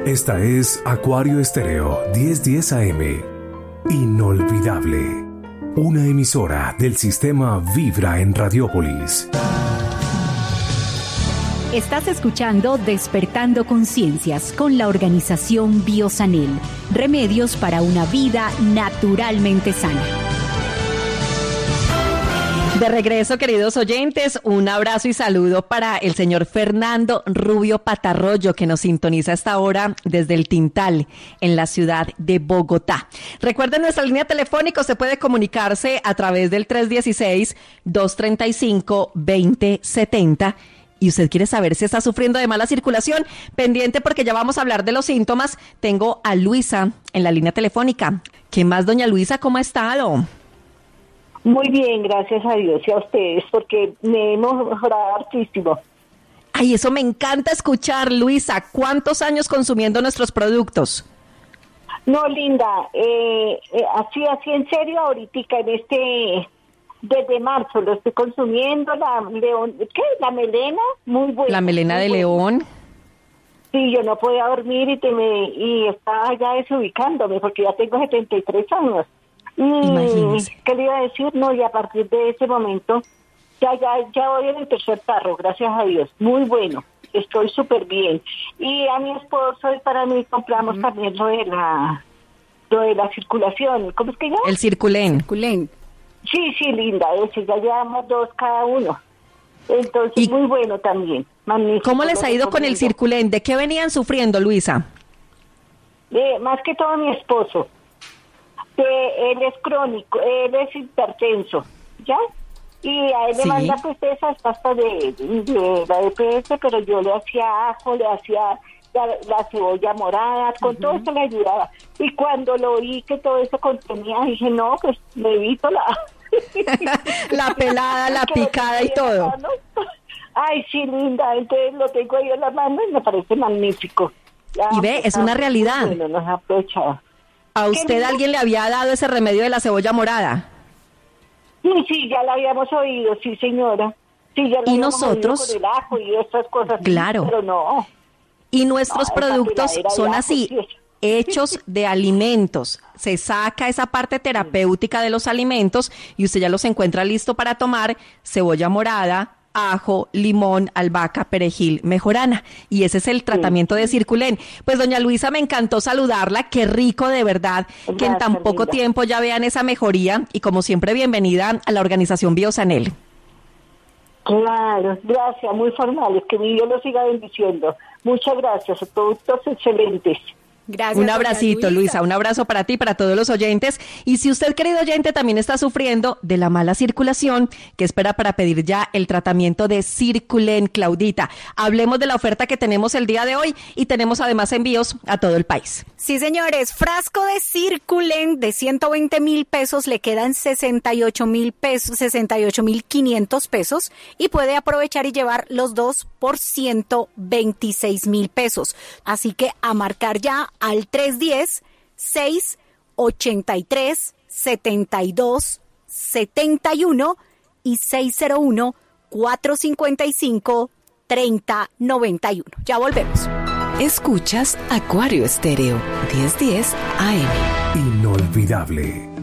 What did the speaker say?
Esta es Acuario Estéreo 1010 AM. Inolvidable. Una emisora del sistema Vibra en Radiópolis. Estás escuchando Despertando Conciencias con la organización Biosanel. Remedios para una vida naturalmente sana. De regreso, queridos oyentes, un abrazo y saludo para el señor Fernando Rubio Patarroyo, que nos sintoniza a esta hora desde el Tintal, en la ciudad de Bogotá. Recuerden nuestra línea telefónica, se puede comunicarse a través del 316-235-2070. Y usted quiere saber si está sufriendo de mala circulación, pendiente porque ya vamos a hablar de los síntomas. Tengo a Luisa en la línea telefónica. ¿Qué más, doña Luisa? ¿Cómo ha estado? Muy bien, gracias a Dios y a ustedes, porque me hemos mejorado hartísimo. Ay, eso me encanta escuchar, Luisa. ¿Cuántos años consumiendo nuestros productos? No, linda, así en serio, ahorita desde marzo lo estoy consumiendo, la melena, muy buena. La melena de león. Sí, yo no podía dormir y estaba ya desubicándome, porque ya tengo 73 años. Imagínese. ¿Qué le iba a decir? No, y a partir de ese momento, ya voy en el tercer tarro, gracias a Dios. Muy bueno, estoy súper bien. Y a mi esposo y para mí compramos también lo de la circulación. ¿Cómo es que llama? El Circulen. Sí, linda, ese, ya llevamos 2 cada uno. Entonces, muy bueno también. Magnífico. ¿Cómo les ha ido con el Circulen? ¿De qué venían sufriendo, Luisa? Más que todo mi esposo. Él es crónico, él es hipertenso, ¿ya? Y a él le manda pues esas pastas de la EPS, pero yo le hacía ajo, le hacía la cebolla morada, con todo eso le ayudaba. Y cuando lo oí que todo eso contenía, dije, no, pues me evito la pelada, la picada y todo. Ay, sí, linda, entonces lo tengo ahí en la mano y me parece magnífico. Ya, y ve, es una realidad. Bueno, nos aprovechaba. ¿A usted alguien le había dado ese remedio de la cebolla morada? Sí, ya lo habíamos oído, sí, señora. Sí, ya lo ¿Y habíamos nosotros? oído con el ajo y estas cosas. Claro. Sí, pero no. Y nuestros productos son así, hechos de alimentos. Se saca esa parte terapéutica de los alimentos y usted ya los encuentra listo para tomar: cebolla morada, ajo, limón, albahaca, perejil, mejorana. Y ese es el tratamiento de Circulen. Pues doña Luisa, me encantó saludarla. Qué rico, de verdad, que en tan poco tiempo ya vean esa mejoría. Y como siempre, bienvenida a la organización Biosanel. Claro, gracias, muy formales. Que mi Dios lo siga bendiciendo. Muchas gracias, productos excelentes. Gracias. Un abracito, Luisa, un abrazo para ti y para todos los oyentes. Y si usted, querido oyente, también está sufriendo de la mala circulación, ¿qué espera para pedir ya el tratamiento de Circulen, Claudita? Hablemos de la oferta que tenemos el día de hoy y tenemos además envíos a todo el país. Sí, señores, frasco de Circulen de 120,000 pesos le quedan 68,000 pesos, 68,500 pesos y puede aprovechar y llevar los dos por 126,000 pesos. Así que a marcar ya al 310-683-7271 y 601-455-3091. Ya volvemos. Escuchas Acuario Estéreo 1010 AM. Inolvidable.